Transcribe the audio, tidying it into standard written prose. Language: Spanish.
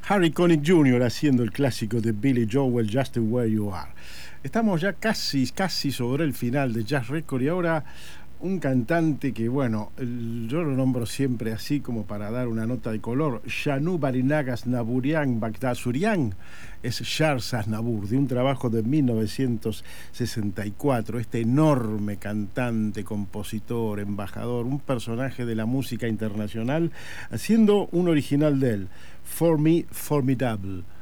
Harry Connick Jr. haciendo el clásico de Billy Joel, Just the Way You Are. Estamos ya casi sobre el final de Jazz Record y ahora un cantante que, bueno, yo lo nombro siempre así como para dar una nota de color. Shanu Barinagas Naburian Bagdasurian es Charles Aznavour, de un trabajo de 1964. Este enorme cantante, compositor, embajador, un personaje de la música internacional, haciendo un original de él, For Me Formidable.